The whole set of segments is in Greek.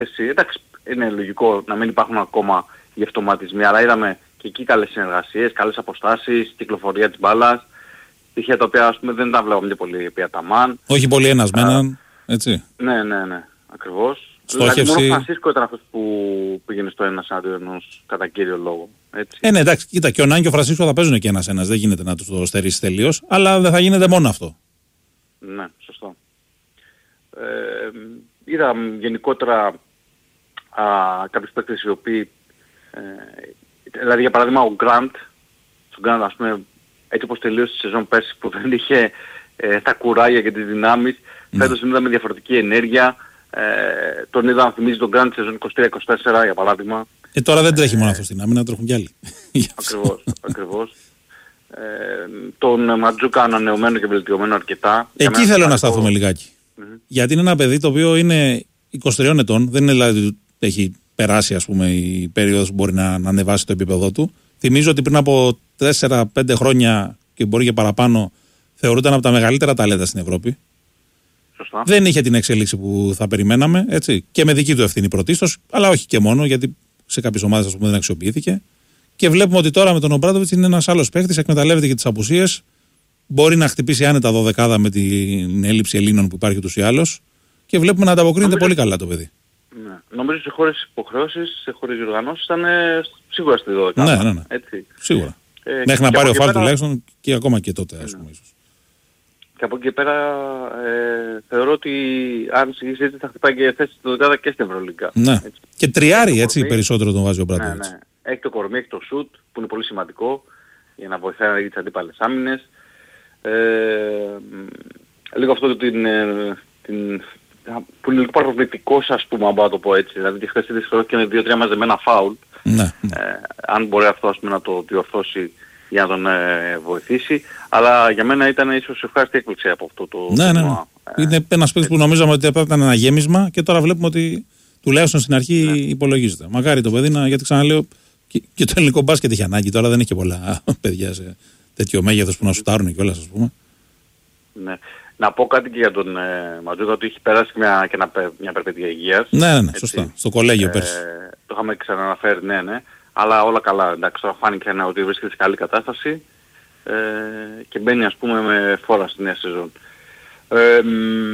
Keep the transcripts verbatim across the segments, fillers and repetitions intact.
Εσύ, εντάξει, είναι λογικό να μην υπάρχουν ακόμα οι αυτοματισμοί, αλλά είδαμε και εκεί καλές συνεργασίες, καλές αποστάσεις, κυκλοφορία της μπάλας, στοιχεία τα οποία ας πούμε δεν τα βλέπαμε πολύ επί Αταμάν. Όχι πολύ ένας με έναν, έτσι. Ναι, ναι, ναι, ακριβώς. Στόχευση... Δηλαδή μόνο ο Φρανσίσκο ήταν αυτός που πήγαινε στο ένας εναντίον ενός κατά κύριο λόγο. Έτσι. Ε, ναι, εντάξει, κοίτα, και ο Νάν και ο Φρανσίσκο θα παίζουν και ένας-ένας, δεν γίνεται να τους το στερήσεις τελείως, αλλά δεν θα γίνεται μόνο αυτό. Ναι, σωστό. Ε, είδα γενικότερα α, κάποιους παίκτες οι οποίοι, ε, δηλαδή για παράδειγμα ο Γκραντ, στον Γκραντ ας πούμε, έτσι όπως τελείωσε τη σεζόν πέρσι που δεν είχε ε, τα κουράγια και τις δυνάμεις, mm. φέτος τον είδαμε διαφορετική ενέργεια, ε, τον είδα να θυμίζει τον Γκραντ τη σεζόν είκοσι τρία είκοσι τέσσερα για παράδειγμα. Ε, τώρα δεν τρέχει ε, μόνο αυτό στην άμυνα, τρέχουν κι άλλοι. Ακριβώς, ακριβώς. Ε, τον Ματζούκα ανανεωμένο και βελτιωμένο αρκετά. Εκεί θέλω να σταθούμε λιγάκι. Mm-hmm. Γιατί είναι ένα παιδί το οποίο είναι είκοσι τριών ετών, δεν είναι δηλαδή ότι έχει περάσει ας πούμε η περίοδος που μπορεί να, να ανεβάσει το επίπεδό του. Θυμίζω ότι πριν από τέσσερα πέντε χρόνια και μπορεί και παραπάνω θεωρούταν από τα μεγαλύτερα ταλέντα στην Ευρώπη. Σωστά. Δεν είχε την εξέλιξη που θα περιμέναμε, έτσι, και με δική του ευθύνη πρωτίστως, αλλά όχι και μόνο, γιατί σε κάποιες ομάδες ας πούμε δεν αξιοποιήθηκε. Και βλέπουμε ότι τώρα με τον Ομπράντοβιτς είναι ένας άλλος παίκτης, εκμεταλλεύεται και τις απουσίες. Μπορεί να χτυπήσει άνετα δωδεκάδα με την έλλειψη Ελλήνων που υπάρχει ούτως ή άλλως. Και βλέπουμε να ανταποκρίνεται νομίζω, πολύ καλά το παιδί. Ναι. Νομίζω σε χώρες υποχρεώσεις, σε χώρες διοργανώσεις ήταν σίγουρα στη δωδεκάδα. Ναι, ναι, ναι. Έτσι. Σίγουρα. Ε, Μέχρι να πάρει ο Φάλ τουλάχιστον και ακόμα και τότε, ας πούμε. Ναι. Ίσως. Και από εκεί και πέρα ε, θεωρώ ότι αν συνεχίσει θα χτυπάει και θέση στη δωδεκάδα και στην Ευρωλίγκα. Ναι. Έτσι. Και τριάρι έτσι περισσότερο τον βάζει ο Ομπράντοβιτς. Ναι, ναι. Έχει το κορμί, έχει το σουτ που είναι πολύ σημαντικό για να βοηθάει να δει τις αντίπαλες άμυνες. Ε, λίγο αυτό την, την, που είναι λίγο παροπληκτικός ας πούμε, αν μπορώ να το πω έτσι. Δηλαδή χθες είδες και με δύο τρία μαζεμένα φάουλ. Ναι. Ε, αν μπορεί αυτό ας πούμε, να το διορθώσει για να τον ε, βοηθήσει. Αλλά για μένα ήταν ίσως ευχάριστη έκπληξη από αυτό το... Ναι, ναι, ναι. Ε, είναι ένας παίκτης που νομίζαμε ότι ήταν ένα γέμισμα και τώρα βλέπουμε ότι τουλάχιστον στην αρχή ναι. υπολογίζεται. Μακάρι το παιδί να, γιατί ξαναλέω, και, και το ελληνικό μπάσκετ έχει ανάγκη. Τώρα δεν έχει πολλά παιδιά σε τέτοιο μέγεθος που να σουτάρουν κιόλας, ας πούμε. Ναι. Να πω κάτι και για τον ε, Ματζούκα, ότι έχει περάσει μια, και ένα, μια περπέτεια υγείας. Ναι, ναι, ναι, σωστά. Στο κολέγιο ε, πέρσι. Το είχαμε ξαναναφέρει, ναι, ναι. Αλλά όλα καλά. Εντάξει, τώρα φάνηκε ότι βρίσκεται σε καλή κατάσταση ε, και μπαίνει ας πούμε με φόρα στη νέα σεζόν. Ε,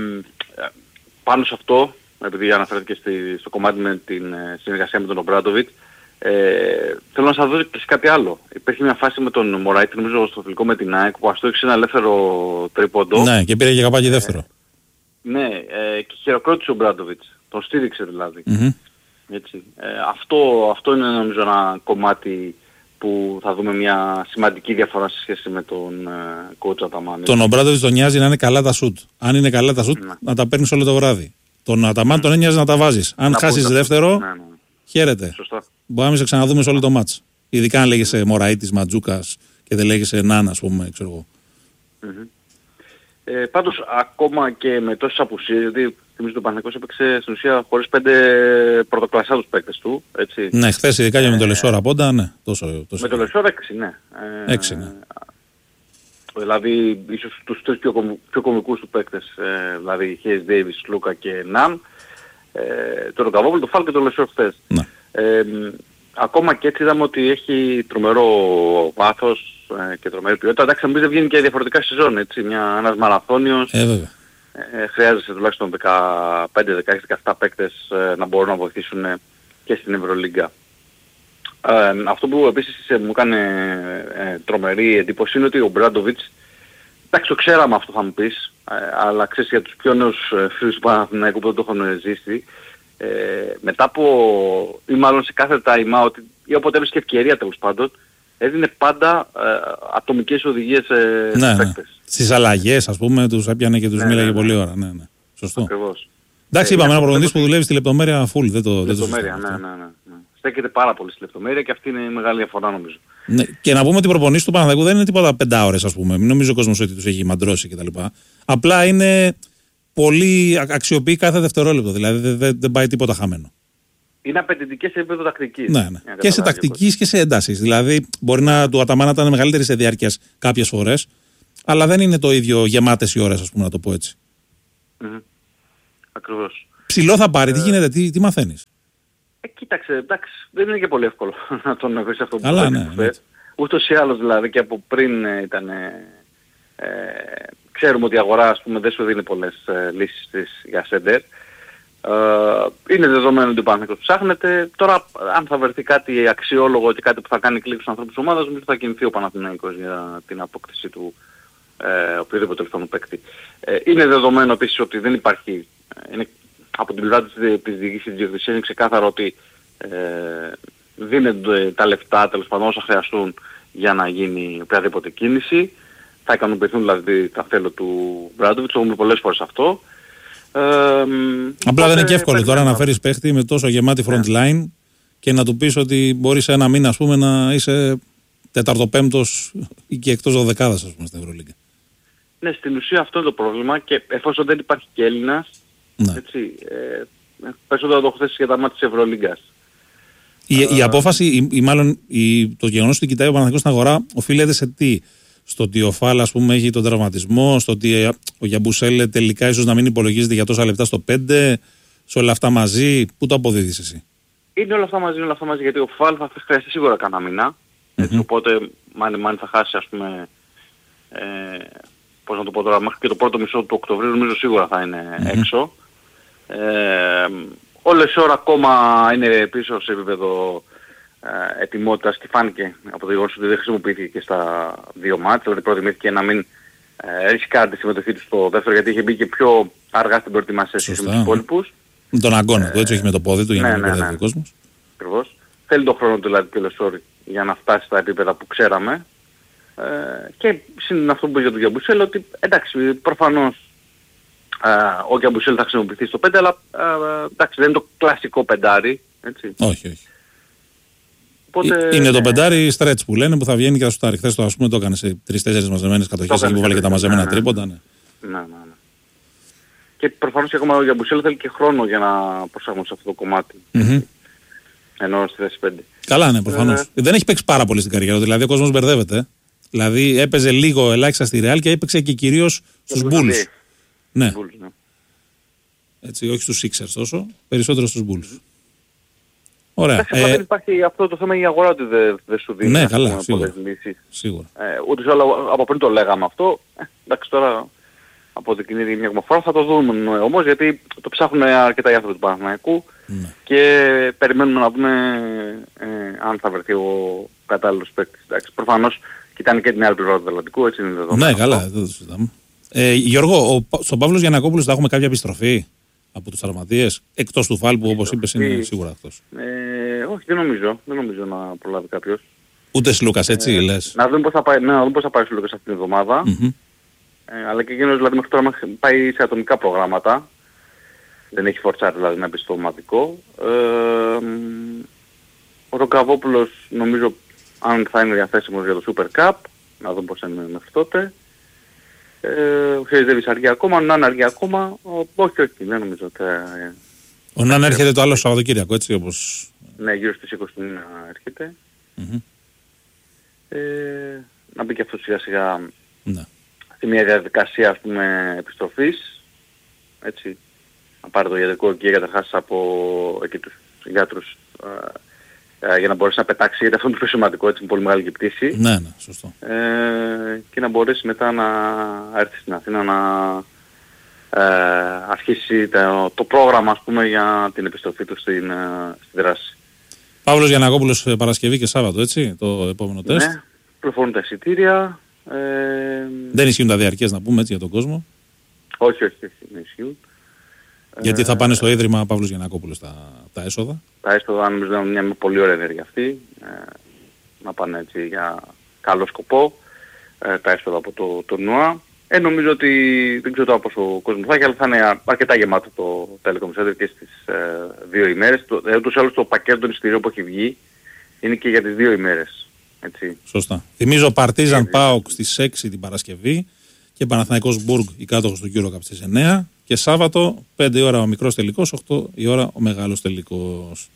πάνω σε αυτό, επειδή αναφέρθηκε στη, στο κομμάτι με την ε, συνεργασία με τον Ομπράντοβιτς, ε, θέλω να σας δώσω και σε κάτι άλλο. Υπήρχε μια φάση με τον Μωράιτη, νομίζω στο φιλικό με την ΑΕΚ, που αστόχησε ένα ελεύθερο τρίποντο. Ναι, και πήρε και καπάκι δεύτερο. Ε, ναι, ε, και χειροκρότησε ο Ομπράντοβιτς. Τον στήριξε δηλαδή. Mm-hmm. Έτσι. Ε, αυτό, αυτό είναι νομίζω ένα κομμάτι που θα δούμε μια σημαντική διαφορά σε σχέση με τον ε, coach Αταμάν. Τον Ομπράντοβιτς τον νοιάζει να είναι καλά τα σουτ. Αν είναι καλά τα σουτ, ναι. να τα παίρνεις όλο το βράδυ. Τον Αταμάν mm. τον ένοιαζε να τα βάζεις. Αν να χάσεις δεύτερο, ναι, ναι. χαίρετε. Σωστά. Μπορεί να μην σε ξαναδούμε σε όλο το μάτς. Ειδικά αν λέγεσαι Μωραΐτης, Ματζούκας και δεν λέγεσαι Νάν, ας πούμε, ξέρω εγώ. Mm-hmm. Ε, πάντως ακόμα και με τόσες απουσίες, γιατί θυμίζω το Παναθηναϊκός έπαιξε στην ουσία χωρίς πέντε πρωτοκλασσάτους παίκτες του, έτσι. Ναι, χθες ειδικά και με το Λεσόρα Πόντα, ναι. Τόσο, τόσο με το Λεσόρα έξι, ναι. Ε, έξι, ναι. Δηλαδή ίσως τους τρεις πιο, κομ, πιο κομικούς του παίκτες, ε, δηλαδή Χέις Ντέιβις, Λούκα και Ναν, ε, το Ροκαβόπουλο, το Φάλ και το Λεσόρα χθες. Ναι. Ε, ακόμα και έτσι είδαμε ότι έχει τρομερό βάθος και τρομερή ποιότητα. Εντάξει, νομίζω δεν βγαίνει και διαφορετικά σεζόν, έτσι. Μια, ένας μαραθώνιος. Ε, βέβαια. Ε, χρειάζεται τουλάχιστον δεκαπέντε δεκαέξι δεκαεπτά παίκτες ε, να μπορούν να βοηθήσουν ε, και στην Ευρωλίγκα. Ε, αυτό που επίσης ε, μου έκανε ε, τρομερή εντύπωση είναι ότι ο Μπράντοβιτς, εντάξει το ξέραμε αυτό θα μου πεις, ε, αλλά ξέρεις για τους πιο νέους ε, φίλους του Παναθηναϊκού που δεν το έχουν ζήσει, ε, μετά από, ή μάλλον σε κάθε time out, ή όποτε έβρισκε ευκαιρία τέλος πάντων, έδινε πάντα ε, ατομικές οδηγίες ε, ναι, στους ναι. παίκτες. Στις αλλαγές ας πούμε τους έπιανε και τους ναι, μίλαγε ναι, ναι. πολλή ώρα. Ναι, ναι. Σωστό. Ακριβώς. Εντάξει, είπαμε ένα προπονητής που δουλεύει στη λεπτομέρεια full. Δεν το, λεπτομέρεια, δεν το ναι, ναι, ναι, ναι. Στέκεται πάρα πολύ στη λεπτομέρεια και αυτή είναι η μεγάλη διαφορά νομίζω. Ναι, και να πούμε ότι οι προπονήσεις του Παναθηναϊκού δεν είναι τίποτα πέντε ώρες ας πούμε. Μην νομίζει ο κόσμος ότι τους έχει μαντρώσει κτλ. Απλά είναι πολύ αξιοποιεί κάθε δευτερόλεπτο. Δηλαδή δεν, δεν, δεν πάει τίποτα χαμένο. Είναι απαιτητικές σε επίπεδο τακτικής. Ναι, ναι. Και σε τακτικής και σε έντασης. Δηλαδή μπορεί να του Αταμάν να ήταν μεγαλύτερη σε διάρκεια κάποιες φορές, αλλά δεν είναι το ίδιο γεμάτες οι ώρες, ας πούμε, να το πω έτσι. Mm-hmm. Ακριβώς. Ψηλό θα πάρει, τι γίνεται, τι, τι μαθαίνεις. Ε, κοίταξε, εντάξει, δεν είναι και πολύ εύκολο να τον έχω σε αυτό που Καλά, ναι, ναι. Ούτως ή άλλως δηλαδή και από πριν ήταν... Ε, ξέρουμε ότι η αγορά, ας πούμε, δεν σου δίνει πολλές ε, λύσεις της, για σέντερ. Ε, είναι δεδομένο ότι ο Παναθηναϊκός ψάχνεται. Τώρα, αν θα βρεθεί κάτι αξιόλογο και κάτι που θα κάνει κλικ στους ανθρώπους της ομάδας, νομίζω θα κινηθεί ο Παναθηναϊκός για την απόκτηση του ε, οποιοδήποτε ελευθερών παίκτη. Ε, είναι δεδομένο επίσης ότι δεν υπάρχει, είναι, από την πλευρά της διοίκησης της διοκτησίας είναι ξεκάθαρο ότι ε, δίνονται τα λεφτά, τέλος πάντων, όσα χρειαστούν για να γίνει οποιαδήποτε κίνηση. Θα ικανοποιηθούν δηλαδή τα θέλω του Μπράντοβιτς, το έχουμε πολλές φορές αυτό. Ε, Απλά δεν είναι και εύκολο τώρα να φέρεις παίχτη με τόσο γεμάτη front line και να του πεις ότι μπορείς σε ένα μήνα, ας πούμε, να είσαι τεταρτοπέμπτος ή και εκτός δωδεκάδας, ας πούμε, στην Ευρωλίγκα. Ναι, στην ουσία αυτό είναι το πρόβλημα και εφόσον δεν υπάρχει και Έλληνας, ναι. Έτσι, ε, περισσότερο το έχω θέσει για τα μάτια της Ευρωλίγκας. Η, uh, η απόφαση, ή, ή μάλλον η, το γεγονός ότι κοιτάει ο Παναθηναϊκός στην αγορά οφείλεται σε τι? Στο ότι ο Φάλ, ας πούμε, έχει τον τραυματισμό, στο ότι ο Γιαμπουσέλε τελικά ίσως να μην υπολογίζεται για τόσα λεπτά στο πέντε, σε όλα αυτά μαζί, πού το αποδίδεις εσύ? Είναι όλα αυτά μαζί, είναι όλα αυτά μαζί, γιατί ο Φάλ θα χρειαστεί σίγουρα κανένα μήνα, mm-hmm. έτσι, οπότε μάνι μάνι θα χάσει, ας πούμε, ε, πώς να το πω τώρα, μέχρι και το πρώτο μισό του Οκτωβρίου νομίζω σίγουρα θα είναι mm-hmm. έξω. Ε, όλες οι ώρες ακόμα είναι πίσω σε επίπεδο ε, ετοιμότητας και φάνηκε από το γεγονός ότι δεν χρησιμοποιήθηκε και στα δύο μάτς, δηλαδή προτιμήθηκε να μην ε, ρισκάρει τη συμμετοχή του στο δεύτερο, γιατί είχε μπει και πιο αργά στην προετοιμασία σχέση με τους υπόλοιπους. Με τον αγκώνα του, έτσι, όχι με το πόδι του, για να μην μπερδεύει ο κόσμος. Ακριβώς. Θέλει τον χρόνο του δηλαδή και Λεσόρη για να φτάσει στα επίπεδα που ξέραμε. Ε, και είναι αυτό που είπε για τον Γιαμπουσέλ, ότι εντάξει, προφανώς Uh, ο Γιαμπουσέλ θα χρησιμοποιηθεί στο πέντε, αλλά uh, εντάξει, δεν είναι το κλασικό πεντάρι, έτσι. Όχι, όχι. Οπότε, είναι το πεντάρι stretch που λένε, που θα βγαίνει και θα σουτάρει. Χθες το, ας πούμε, το έκανε σε τρεις-τέσσερις μαζεμένες κατοχές, εκεί που βάλε και τα μαζεμένα ναι, τρίποντα. Ναι. Ναι, ναι, ναι. Και προφανώς και ακόμα ο Γιαμπουσέλ θέλει και χρόνο για να προσαρμοστεί σε αυτό το κομμάτι. Mm-hmm. Ενώ στη θέση πέντε. Καλά, ναι, προφανώς. Ε, δεν έχει παίξει πάρα πολύ στην καριέρα, δηλαδή ο κόσμος μπερδεύεται. Δηλαδή έπαιζε λίγο ελάχιστα στη Real και έπαιξε και κυρίως στους Bulls. Ναι. Bulls, ναι. Έτσι, όχι στους Sixers τόσο, περισσότερο στους Bulls. Mm-hmm. Ωραία. Εντάξει, ε... δεν υπάρχει αυτό το θέμα η αγορά ότι δεν δε σου δίνει. Ναι, καλά, σίγουρα. Σίγουρα. Ε, ούτε σε όλα, από πριν το λέγαμε αυτό. Ε, εντάξει, τώρα αποδεικνύει μια ακόμα φορά. Θα το δούμε όμως, γιατί το ψάχνουν αρκετά οι άνθρωποι του Παναθηναϊκού ναι. Και περιμένουμε να δούμε ε, αν θα βρεθεί ο κατάλληλος παίκτης. Εντάξει, προφανώς κοιτάνε και την άλλη πλευρά του Ατλαντικού, έτσι είναι δεδομένο. Ναι, καλά, δεν το συζητάμε. Ε, Γιώργο, ο, στον Παύλος Γιαννακόπουλος θα έχουμε κάποια επιστροφή από τους τραυματίες, εκτός του Φάλ που όπως είπες είναι σίγουρα αυτός. Ε, όχι, δεν νομίζω, δεν νομίζω να προλάβει κάποιος. Ούτε Σλούκας, έτσι ε, λες. Να δούμε πώς θα πάει, ναι, να δούμε πώς θα πάει ο Σλούκας αυτήν την εβδομάδα. Mm-hmm. Ε, αλλά και εκείνος δηλαδή μέχρι τώρα πάει σε ατομικά προγράμματα. Δεν έχει φορτσάρει δηλαδή να μπει στο ομαδικό. Ε, ο Ρογκαβόπουλος νομίζω αν θα είναι διαθέσιμος για το Super Cup, να δούμε πώς είναι μέχρι τότε. Ε, ο Χεϊζέβης αργεί ακόμα, ο Νάν αργεί ακόμα, ο, όχι όχι, δεν νομίζω ότι... Ε, ο Νάν έρχεται το άλλο Σαββατοκύριακο, έτσι όπως... Ναι, γύρω στις είκοσι έρχεται. Mm-hmm. Ε, να μπει και αυτό σιγά σιγά ναι. Σε μια διαδικασία ας πούμε επιστροφής, έτσι, να πάρει το ιατρικό και καταρχάς από εκεί τους γιατρούς ε, για να μπορέσει να πετάξει, γιατί αυτό είναι το πιο σημαντικό, έτσι, είναι πολύ μεγάλη και πτήση. Ναι, ναι, σωστό. Ε, και να μπορέσει μετά να έρθει στην Αθήνα να ε, αρχίσει το, το πρόγραμμα, ας πούμε, για την επιστροφή του στην, στην δράση. Παύλος Γιαννακόπουλος Παρασκευή και Σάββατο, έτσι, το επόμενο τεστ. Ναι, πληροφορούν τα εισιτήρια. Ε, δεν ισχύουν τα διαρκές, να πούμε, έτσι, για τον κόσμο. Όχι, όχι, όχι, δεν ισχύουν. Γιατί θα πάνε στο Ίδρυμα Παύλος Γιαννακόπουλος τα, τα έσοδα. Τα έσοδα νομίζω είναι μια πολύ ωραία ενέργεια αυτή. Ε, να πάνε έτσι για καλό σκοπό. Ε, τα έσοδα από το τουρνουά. Ε, νομίζω ότι δεν ξέρω τώρα πόσο κόσμο θα έχει, αλλά θα είναι αρκετά γεμάτο το Telecom Center και στις ε, δύο ημέρες. Ε, ούτως ή άλλως το πακέτο των εισιτηρίων που έχει βγει είναι και για τις δύο ημέρες. Έτσι. Σωστά. Θυμίζω Παρτίζαν ΠΑΟΚ στις έξι την Παρασκευή και Παναθηναϊκός Μπουργκ η κάτοχος του EuroCup στις εννιά. Και Σάββατο, πέντε η ώρα ο μικρός τελικός, οκτώ η ώρα ο μεγάλος τελικός.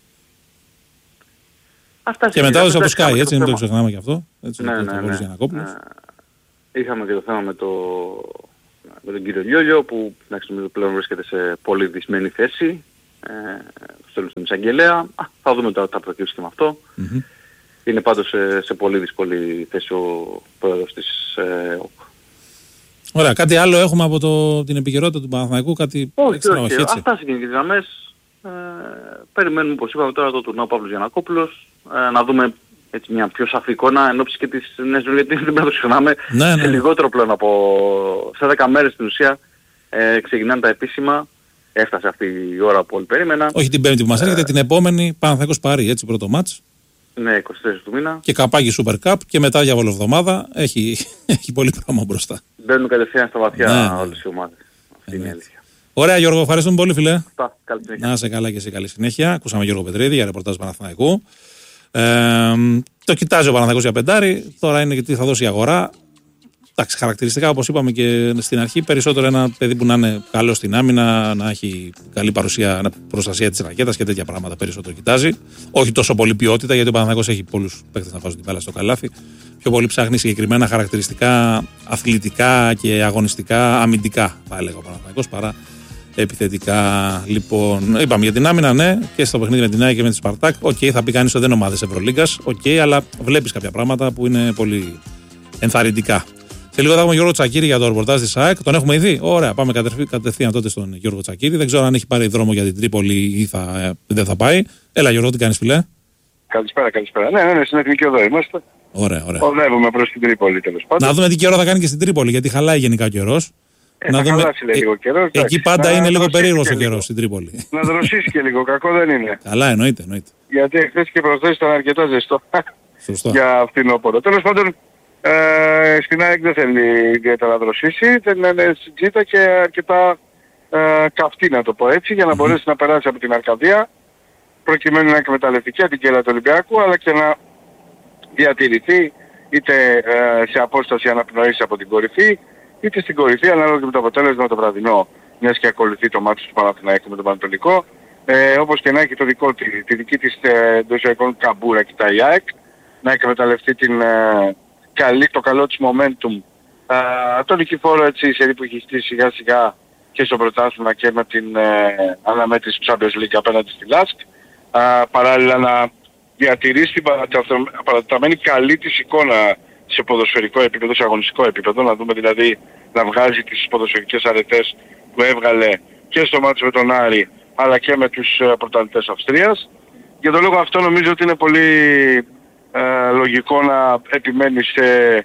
Αυτά και μετάδοση από το Sky, έτσι, μην το ξεχνάμε και αυτό. Έτσι, ναι, ναι, ναι. Ε, είχαμε και το θέμα με το, με τον κύριο Λιόλιο που εντάξει, νομίζω πλέον βρίσκεται σε πολύ δυσμενή θέση. Ε, στο στον εισαγγελέα. Α, θα δούμε τώρα τι θα προκύψει και με αυτό. Mm-hmm. Είναι πάντως σε, σε πολύ δύσκολη θέση ο πρόεδρος της ε, ΟΚ. Ωραία, κάτι άλλο έχουμε από το, την επικαιρότητα του Παναθηναϊκού, κάτι όχι, έξτρα, όχι, όχι έτσι. Αυτά συγκεκριμένα γραμμές. Ε, περιμένουμε, όπως είπαμε τώρα, το τουρνουά Παύλος Γιαννακόπουλος, ε, να δούμε έτσι μια πιο σαφή εικόνα εν ώψη και της νέας δουλειάς, γιατί δεν πρέπει να το ξεχνάμε, ναι, ναι. σε λιγότερο πλέον από σε δέκα μέρες στην ουσία ε, ξεκινάνε τα επίσημα. Έφτασε αυτή η ώρα που όλοι περίμεναν. Όχι την Πέμπτη που μας έρχεται, ε, την επόμενη Παναθηναϊκός Πάρη, έτσι πρώτο μάτς. Ναι, είκοσι τέσσερις του μήνα. Και καπάκι Super Cup και μετά για βολοβδομάδα έχει, έχει πολύ πράγμα μπροστά. Μπαίνουν κατευθείαν στα βαθιά ναι, όλες οι ομάδες. Αυτή ναι, είναι η ναι. αλήθεια. Ωραία Γιώργο, ευχαριστούμε πολύ φίλε. Αυτά, καλή συνέχεια. Να είσαι καλά και εσύ, καλή συνέχεια. Ακούσαμε Γιώργο Πετρίδη για ρεπορτάζ Παναθηναϊκού. Ε, το κοιτάζει ο Παναθηναϊκός για πεντάρι. Τώρα είναι και τι θα δώσει η αγορά. Εντάξει, χαρακτηριστικά όπως είπαμε και στην αρχή, περισσότερο ένα παιδί που να είναι καλό στην άμυνα, να έχει καλή παρουσία, προστασία της ρακέτας και τέτοια πράγματα περισσότερο κοιτάζει. Όχι τόσο πολύ ποιότητα, γιατί ο Παναθηναϊκός έχει πολλούς παίκτες να βάζουν την μπάλα στο καλάθι. Πιο πολύ ψάχνει συγκεκριμένα χαρακτηριστικά αθλητικά και αγωνιστικά, αμυντικά, θα έλεγα ο Παναθηναϊκός, παρά επιθετικά. Λοιπόν, είπαμε για την άμυνα, ναι, και στο παιχνίδι με την ΑΕΚ και με τη Σπαρτάκ. Οκ, okay, θα πει κανείς ότι δεν είναι ομάδες Ευρωλίγκας. Οκ, okay, αλλά βλέπεις κάποια πράγματα που είναι πολύ ενθαρρυντικά. Σε λίγο θα έχουμε Γιώργο Τσακίρη για το ρεπορτάζ της ΑΕΚ. Τον έχουμε ήδη. Ωραία, πάμε κατευθείαν τότε στον Γιώργο Τσακίρη. Δεν ξέρω αν έχει πάρει δρόμο για την Τρίπολη ή θα, δεν θα πάει. Έλα Γιώργο, τι κάνεις φιλέ? Καλησπέρα, καλησπέρα. Ναι, ναι, ναι, στην Εθνική Οδό είμαστε. Ωραία, ωραία. Οδεύουμε προς την Τρίπολη τέλος πάντων. Να δούμε τι καιρό θα κάνει και στην Τρίπολη, γιατί χαλάει γενικά ο καιρός. Ε, να θα δούμε... χαλάσει λίγο ε, καιρό. Εκεί πάντα να είναι λίγο περίεργος ο καιρός καιρός στην Τρίπολη. Να δροσίσει και λίγο, κακό δεν είναι. Καλά, εννοείται, εννοείται. Γιατί χθες και προχθές ήταν αρκετά ζεστό. Σωστό. Για φθινόπωρο. Τέλος πάντων, ε, στην ΑΕΚ δεν θέλει ιδιαίτερα να δροσίσει. Δεν είναι στην Τζίτα και αρκετά ε, καυτή, να το πω έτσι, για να mm-hmm. μπορέσει να περάσει από την Αρκαδία, προκειμένου να εκμεταλλευτεί και την κέλα του Ολυμπιακού, αλλά και να διατηρηθεί είτε ε, σε απόσταση αναπνοής από την κορυφή, είτε στην κορυφή, ανάλογα και με το αποτέλεσμα το βραδινό, μιας και ακολουθεί το μάτι του Παναθηναϊκού με τον Πανατολικό. Ε, όπως και να έχει το δικό, τη, τη δική της εντός εισαγωγικών καμπούρα κοιτάει η ΑΕΚ, να εκμεταλλευτεί την, ε, καλή, το καλό της momentum, ε, το νικηφόρο έτσι σε που έχει στήσει σιγά σιγά και στο πρωτάθλημα και με την ε, αναμέτρηση του Champions League απέναντι στη Λάσκ. Ε, παράλληλα να διατηρήσει την παρατεταμένη καλή της εικόνα σε ποδοσφαιρικό επίπεδο, σε αγωνιστικό επίπεδο, να δούμε δηλαδή να βγάζει τις ποδοσφαιρικές αρετές που έβγαλε και στο μάτσο με τον Άρη αλλά και με τους πρωταθλητές Αυστρίας. Για τον λόγο αυτό νομίζω ότι είναι πολύ ε, λογικό να επιμένει σε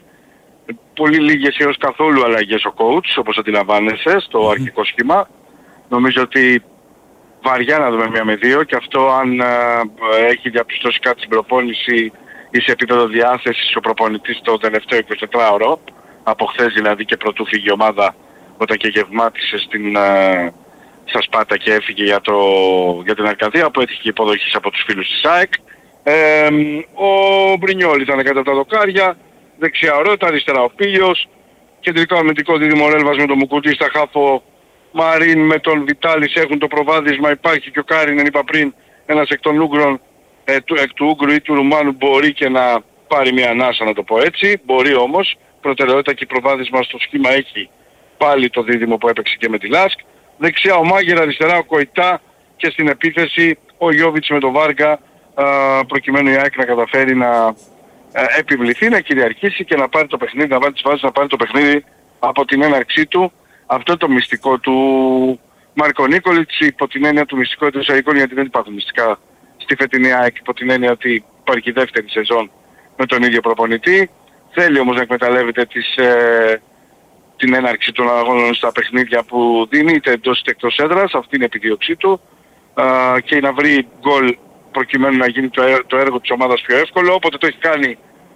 πολύ λίγες έως καθόλου αλλαγές ο coach, όπως αντιλαμβάνεσαι στο mm-hmm. αρχικό σχήμα. Νομίζω ότι βαριά να δούμε μία με δύο και αυτό αν ε, έχει διαπιστώσει κάτι στην προπόνηση ή σε επίπεδο διάθεσης ο προπονητής το τελευταίο εικοσιτετράωρο, από χθες δηλαδή και πρωτού φύγει η ομάδα όταν και γευμάτισε στην, ε, στα Σπάτα και έφυγε για, το, για την Αρκαδία, που έτυχε υποδοχής από τους φίλους της ΑΕΚ. Ε, ο Μπρινιόλ ήταν κατά τα δοκάρια, δεξιά ο Ρώτα, αριστερά ο Πίλιος, κεντρικό αμυντικό δίδυμο Ρέλβας με τον Μουκουτί, στα χάφο Μαρίν με τον Βιτάλης έχουν το προβάδισμα, υπάρχει και ο Κάρινεν, είπα πριν, ένας εκ των Ούγγρων, ε, του, εκ του Ούγγρου ή του Ρουμάνου μπορεί και να πάρει μια ανάσα, να το πω έτσι, μπορεί όμως, προτεραιότητα και προβάδισμα στο σχήμα έχει πάλι το δίδυμο που έπαιξε και με τη Λάσκ. Δεξιά ο Μάγερ, αριστερά ο Κοϊτά και στην επίθεση ο Γιώβιτς με τον Βάργα, προκειμένου η ΑΕΚ να καταφέρει να επιβληθεί, να κυριαρχήσει και να πάρει το παιχνίδι, να βάλει τις βάσεις, να πάρει το παιχνίδι από την έναρξή του. Αυτό το μυστικό του Μάρκο Νίκολιτς, υπό την έννοια του μυστικού εντός εισαγωγικών, γιατί δεν υπάρχουν μυστικά στη φετινή ΑΕΚ, υπό την έννοια ότι υπάρχει η δεύτερη σεζόν με τον ίδιο προπονητή. Θέλει όμως να εκμεταλλεύεται τις, ε, την έναρξη των αγώνων στα παιχνίδια που δίνει, είτε εντός είτε εκτός έδρας, αυτή είναι η επιδίωξή του, ε, και να βρει γκολ προκειμένου να γίνει το, το έργο της ομάδας πιο εύκολο. Όποτε το έχει κάνει,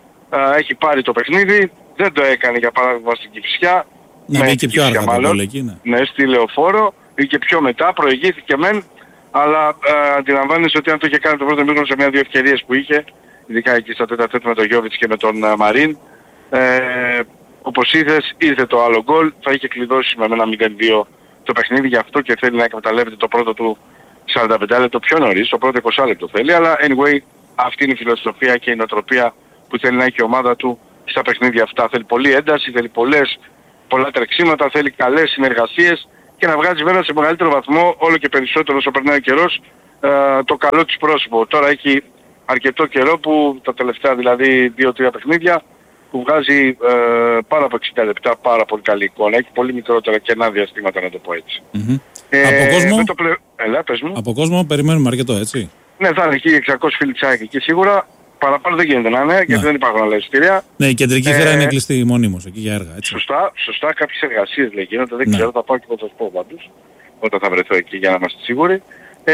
ε, έχει πάρει το παιχνίδι, δεν το έκανε για παράδειγμα στην Κηφισιά. Να βγει και πιο αργά το γκολ εκεί, ναι. Ναι, στη Λεωφόρο, βγήκε πιο μετά, προηγήθηκε μεν, αλλά ε, αντιλαμβάνεσαι ότι αν το είχε κάνει το πρώτο μήχρονο σε μια-δύο ευκαιρίες που είχε, ειδικά εκεί στα τέτα τέτα με τον Γιώβιτς και με τον uh, Μαρίν, ε, όπως είδες, ήρθε το άλλο γκολ, θα είχε κλειδώσει με ένα μηδέν δύο το παιχνίδι, γι' αυτό και θέλει να εκμεταλλεύεται το πρώτο του σαράντα πέντε λεπτό πιο νωρίς, το πρώτο είκοσι λεπτό θέλει, αλλά anyway αυτή είναι η φιλοσοφία και η νοοτροπία που θέλει να έχει η ομάδα του στα παιχνίδια αυτά. Θέλει πολλή ένταση, θέλει πολλές πολλά τρεξίματα, θέλει καλές συνεργασίες και να βγάζει βέβαια σε μεγαλύτερο βαθμό, όλο και περισσότερο όσο περνάει ο καιρός, ε, το καλό της πρόσωπο. Τώρα έχει αρκετό καιρό που τα τελευταία δηλαδή δύο τρία παιχνίδια που βγάζει ε, πάρα από εξήντα λεπτά πάρα πολύ καλή εικόνα. Έχει πολύ μικρότερα κενά διαστήματα, να το πω έτσι. Mm-hmm. Ε, από κόσμο, το πλε... Έλα, πες μου. Από κόσμο περιμένουμε αρκετό, έτσι. Ναι, θα είναι εκεί εξακόσιοι φίλοι τσάκ εκεί σίγουρα. Παραπάνω δεν γίνεται να είναι, γιατί ναι. δεν υπάρχουν άλλα εισιτήρια. Ναι, η κεντρική θύρα ε, είναι κλειστή μονίμως εκεί για έργα, έτσι. Σωστά, σωστά κάποιες εργασίες λέει γίνονται, δεν ναι. ξέρω, θα πάω και θα σας πω πάντως, όταν θα βρεθώ εκεί για να είμαστε σίγουροι. Ε,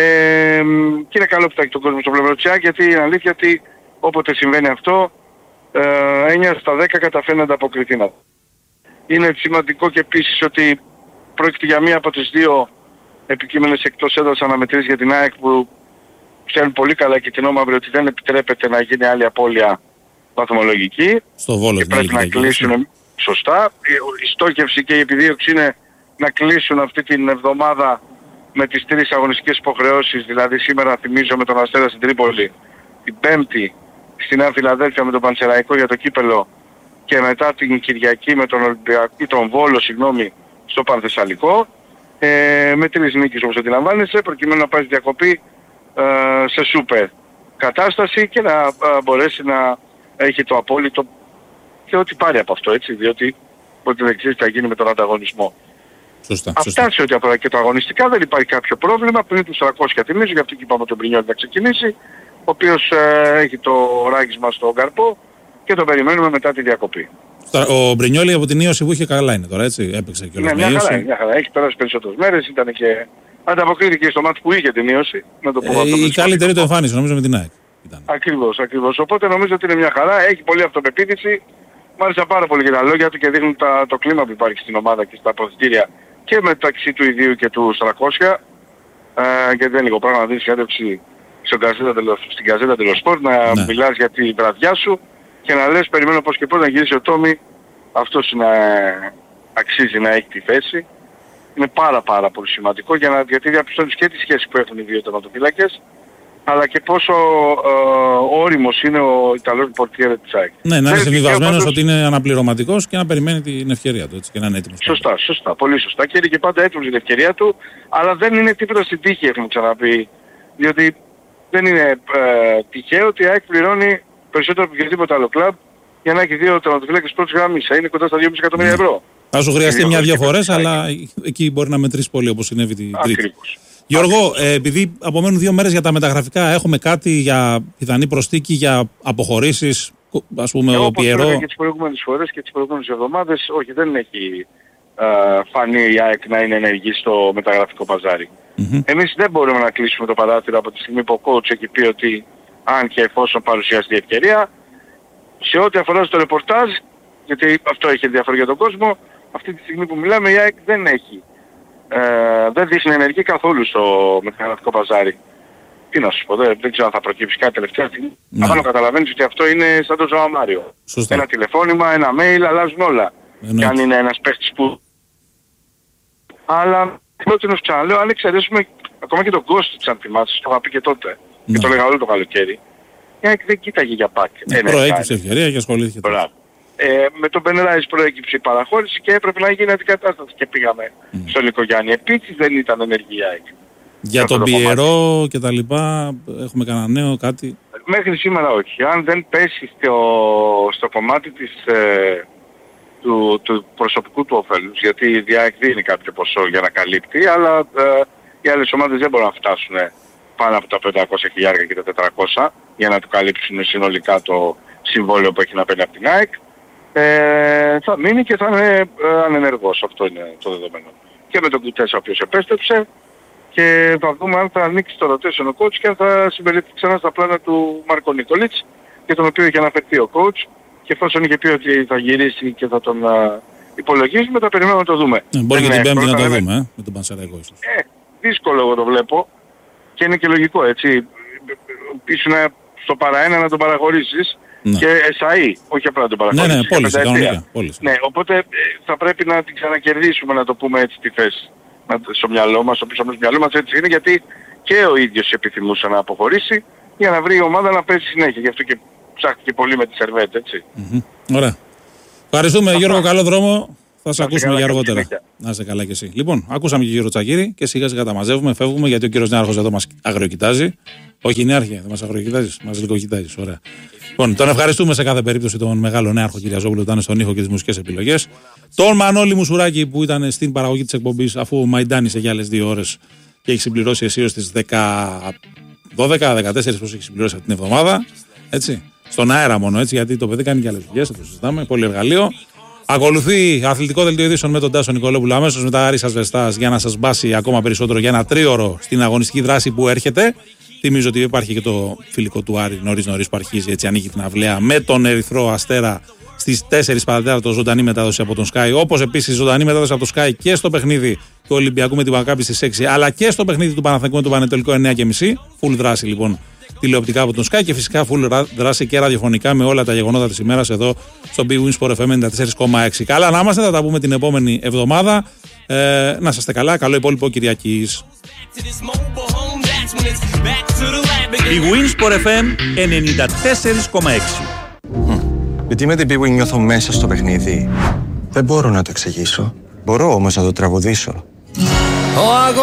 και είναι καλό που θα έχει τον κόσμο στο πλευρό της ΑΕΚ, γιατί είναι αλήθεια ότι όποτε συμβαίνει αυτό, ε, εννιά στα δέκα καταφέρει να ανταποκριθεί. Είναι σημαντικό και επίσης ότι πρόκειται για μία από τις δύο επικείμενες εκτός έδρας αναμετρήσεις για την ΑΕΚ που ξέρουν πολύ καλά και την όμαυρη ότι δεν επιτρέπεται να γίνει άλλη απώλεια βαθμολογική. Στο Βόλο και πρέπει να κλείσουν σωστά. Η στόχευση και η επιδίωξη είναι να κλείσουν αυτή την εβδομάδα με τις τρεις αγωνιστικές υποχρεώσεις, δηλαδή σήμερα θυμίζω με τον Αστέρα στην Τρίπολη, την Πέμπτη στη Νέα Φιλαδέλφια με τον Πανσεραϊκό για το κύπελο και μετά την Κυριακή με τον Ολυμπιακό ή τον Βόλο, συγγνώμη, στο Πανθεσσαλικό, ε, με τρεις νίκες όπως αντιλαμβάνεσαι, προκειμένου να πάει διακοπή ε, σε σούπερ κατάσταση και να ε, μπορέσει να έχει το απόλυτο και ό,τι πάρει από αυτό, έτσι, διότι ότι δεν ξέρει τι θα γίνει με τον ανταγωνισμό. Σωστά, Αυτά σωστά. σε ό,τι αφορά και το αγωνιστικά δεν υπάρχει κάποιο πρόβλημα. Πριν τους τριακόσια θυμίζω, γι' αυτό και είπαμε τον Μπρινιόλη να ξεκινήσει, ο οποίος ε, έχει το ράγισμα στον καρπό και τον περιμένουμε μετά τη διακοπή. Ο Μπρινιόλη από την ίωση που είχε καλά είναι τώρα, έτσι, έπαιξε και όλος ναι, μια χαρά, μια χαρά. Έχει περάσει περισσότερες μέρες, ήταν και ανταποκρίθηκε στο μάτι που είχε την ίωση. Να το πω ε, η καλύτερη του εμφάνιση νομίζω με την ΑΕΚ. Ακριβώς, ακριβώς. Οπότε νομίζω ότι είναι μια χαρά, έχει πολλή αυτοπεποίθηση. Μ' άρεσε πάρα πολύ για τα λόγια του και δείχνουν τα, το κλίμα που υπάρχει στην ομάδα και στα αποδυτήρια και μεταξύ του ιδίου και του τριακόσια. Ε, γιατί δεν είναι λίγο πράγμα να δίνεις συνέντευξη στην Γκαζέτα Ντελο Σπορτ, να ναι. μιλάς για τη βραδιά σου και να λες περιμένω πώς και πώς να γυρίσει ο Τόμι. Αυτός είναι, αξίζει να έχει τη θέση. Είναι πάρα πάρα πολύ σημαντικό για να, γιατί διαπιστώνεις και τη σχέση που έχουν οι δύο τερματοφύλακες, αλλά και πόσο ε, όριμος είναι ο Ιταλός πορτιέρε της ΑΕΚ. Ναι, να είναι συμβιβασμένος πάντως... ότι είναι αναπληρωματικός και να περιμένει την ευκαιρία του, έτσι, και να είναι έτοιμος. Σωστά, πάντα. σωστά, πολύ σωστά. Και είναι και πάντα έτοιμος για την ευκαιρία του, αλλά δεν είναι τίποτα στην τύχη, έχουμε ξαναπεί. Διότι δεν είναι ε, τυχαίο ότι η ΑΕΚ πληρώνει περισσότερο από οποιοδήποτε άλλο κλαμπ για να έχει δύο τερματοφύλακες πρώτης γραμμής. Είναι κοντά στα δυόμισι εκατομμύρια ευρώ. Θα σου χρειαστεί μια-δυο φορές, αλλά εκεί μπορεί να μετρήσει πολύ όπως συνέβη την Τρίτη. Γιώργο, ε, επειδή απομένουν δύο μέρες για τα μεταγραφικά, έχουμε κάτι για πιθανή προσθήκη, για αποχωρήσεις, ας πούμε, Εγώ, ο Πιερό. Όπως και τις προηγούμενες φορές και τις προηγούμενες εβδομάδες, όχι, δεν έχει ε, φανεί η ΑΕΚ να είναι ενεργή στο μεταγραφικό παζάρι. Mm-hmm. Εμείς δεν μπορούμε να κλείσουμε το παράθυρο από τη στιγμή που ο coach έχει πει ότι αν και εφόσον παρουσιαστεί η ευκαιρία, σε ό,τι αφορά στο ρεπορτάζ, γιατί αυτό έχει ενδιαφέρον για τον κόσμο, αυτή τη στιγμή που μιλάμε η ΑΕΚ δεν έχει. Ε, δεν δείχνει ενεργή καθόλου στο μεταγραφικό παζάρι. Τι να σου πω, δεν, δεν ξέρω αν θα προκύψει κάτι τελευταία στιγμή. Ναι. Αλλά καταλαβαίνεις ότι αυτό είναι σαν το Ζωά Μάριο. Σωστά. Ένα τηλεφώνημα, ένα mail, αλλάζουν όλα. Και αν είναι ένας παίχτης που... Αλλά, πρώτη να σου ξαναλέω, αν εξαιρέσουμε ακόμα και τον Κώστη, αν θυμάσαι, το είχα πει και τότε. Ναι. Και το λέγα όλο το καλοκαίρι. Η ΑΕΚ δεν κοίταγε για πάκ. Ναι, προέκυψε ευκαιρία και ασχολήθηκε τώρα. Ε, με τον Μπενράις προέκυψε η παραχώρηση και έπρεπε να γίνει αντικατάσταση και πήγαμε mm. στον Λικογιάννη. Επίσης δεν ήταν ενεργή η ΑΕΚ. Για τον Πιερό και τα λοιπά, έχουμε κανένα νέο κάτι? Μέχρι σήμερα όχι. Αν δεν πέσει στο, στο κομμάτι της, ε, του, του προσωπικού του ωφέλους, γιατί η ΑΕΚ δίνει κάποιο ποσό για να καλύπτει, αλλά ε, οι άλλες ομάδες δεν μπορούν να φτάσουν πάνω από τα πεντακόσια χιλιάδες και τα τετρακόσια για να του καλύψουν συνολικά το συμβόλαιο που έχει να παίρνει από την ΑΕΚ. Ε, θα μείνει και θα είναι ε, ανενεργός, αυτό είναι το δεδομένο. Και με τον Κουτέσα ο οποίος επέστρεψε και θα δούμε αν θα ανοίξει το rotation ο coach και αν θα συμπεριληφθεί ξανά στα πλάνα του Μάρκο Νικολίτς, για τον οποίο είχε αναφερθεί ο coach και εφόσον είχε πει ότι θα γυρίσει και θα τον α, υπολογίσουμε, θα περιμένουμε να το δούμε. Ε, μπορεί και την Πέμπτη να το δούμε, ε, με τον Πανσεραϊκό ίσως. Ε, δύσκολο εγώ το βλέπω και είναι και λογικό, έτσι. Ήσουν στο παραένα να τον παραχωρήσεις. Ναι. Και εσαΐ, όχι απλά να τον παρακολουθήσει. Ναι, ναι, πώληση, κανονικά, πώληση. Ναι, οπότε ε, θα πρέπει να την ξανακερδίσουμε, να το πούμε έτσι, τη θέση να, στο μυαλό μας, στο πίσω μας μυαλό μας έτσι είναι, γιατί και ο ίδιος επιθυμούσε να αποχωρήσει για να βρει η ομάδα να παίζει συνέχεια. Γι' αυτό και ψάχτηκε πολύ με τη Σερβέτ, έτσι. Mm-hmm. Ωραία. Ευχαριστούμε. Αυτά. Γιώργο, καλό δρόμο. Θα σε ακούσουμε για αργότερα. Να είσαι καλά κι εσύ. Λοιπόν, ακούσαμε και τον κύριο Τσακίρη και σιγά σιγά τα μαζεύουμε, φεύγουμε γιατί ο κύριος Νέαρχος εδώ μας αγριοκοιτάζει. Όχι, Νέαρχε, δεν μας αγριοκοιτάζεις, μας λιγοκοιτάζεις. Ωραία. Λοιπόν, τον ευχαριστούμε σε κάθε περίπτωση τον μεγάλο Νέαρχο Κυριαζόπουλο που ήταν στον ήχο και τις μουσικές επιλογές. Τον Μανώλη Μουσουράκη που ήταν στην παραγωγή της εκπομπής αφού μαϊντάνισε για άλλες δύο ώρες και έχει συμπληρώσει εσύ ως τις δώδεκα δεκατέσσερα πώς έχει συμπληρώσει αυτή την εβδομάδα. Έτσι. Στον αέρα μόνο έτσι, γιατί το παιδί κάνει και άλλες δουλειές, θα το συζητάμε. Πολύ εργαλείο. Ακολουθεί αθλητικό δελτίο ειδήσεων με τον Τάσο Νικολόπουλο αμέσως μετά Άρης Βεστάς για να σας μπάσει ακόμα περισσότερο για ένα τρίωρο στην αγωνιστική δράση που έρχεται. Θυμίζω ότι υπάρχει και το φιλικό του Άρη νωρίς νωρίς που αρχίζει, έτσι ανοίγει την αυλαία με τον Ερυθρό Αστέρα στις τέσσερις παρατέταρτο ζωντανή μετάδοση από τον Sky. Όπως επίσης ζωντανή μετάδοση από το Sky και στο παιχνίδι του Ολυμπιακού με την Μακάμπη στις έξι, αλλά και στο παιχνίδι του Παναθηναϊκού με τον Πανετολικό εννιά και μισή. Full δράση λοιπόν τηλεοπτικά από τον Sky και φυσικά full δράση και ραδιοφωνικά με όλα τα γεγονότα της ημέρας εδώ στο Big Win Sport εφ εμ ενενήντα τέσσερα κόμμα έξι. Καλά να είμαστε, θα τα πούμε την επόμενη εβδομάδα. Ε, να είστε καλά, καλό υπόλοιπο Κυριακής. Big Win Sport εφ εμ ενενήντα τέσσερα κόμμα έξι. Γιατί με την Big Win νιώθω μέσα στο παιχνίδι. Δεν μπορώ να το εξηγήσω. Μπορώ όμως να το τραγουδήσω.